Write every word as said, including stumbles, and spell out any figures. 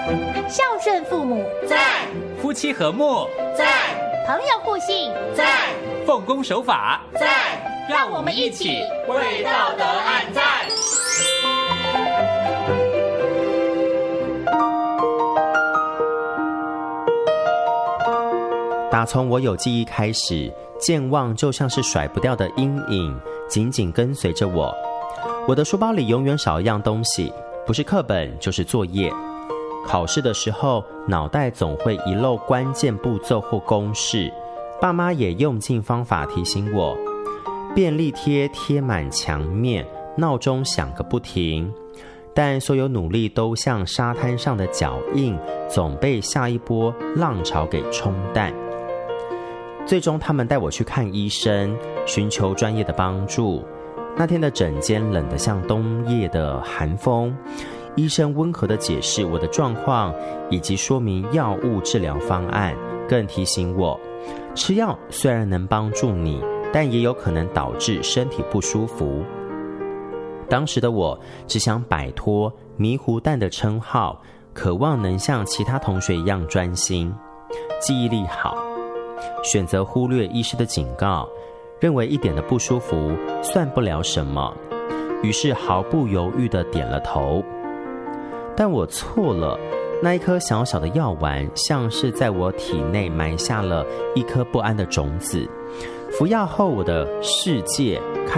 孝顺父母在， 夫妻和睦在， 朋友互信在， 奉公守法在， 让我们一起为道德按赞。 打从我有记忆开始，健忘就像是甩不掉的阴影，紧紧跟随着我。我的书包里永远少一样东西，不是课本就是作业。考试的时候，脑袋总会遗漏关键步骤或公式，爸妈也用尽方法提醒我。便利贴贴满墙面，闹钟响个不停，但所有努力都像沙滩上的脚印，总被下一波浪潮给冲淡。最终他们带我去看医生，寻求专业的帮助。那天的诊间冷得像冬夜的寒风，医生温和地解释我的状况，以及说明药物治疗方案，更提醒我，吃药虽然能帮助你，但也有可能导致身体不舒服。当时的我只想摆脱迷糊蛋的称号，渴望能像其他同学一样专心，记忆力好，选择忽略医师的警告，认为一点的不舒服算不了什么，于是毫不犹豫地点了头。但我错了，那一颗小小的药丸像是在我体内埋下了一颗不安的种子，服药后我的世界